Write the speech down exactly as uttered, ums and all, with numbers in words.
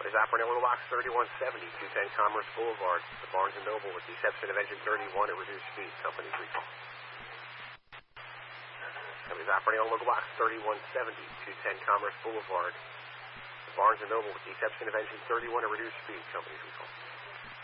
Companies operating on box thirty-one seventy, two ten Commerce Boulevard. The Barnes and Noble with deception of engine thirty-one at reduced speed. Company's recall. Companies operating on local box thirty-one seventy, two ten Commerce Boulevard. The Barnes and Noble with deception of engine thirty-one at reduced speed. Company's recall.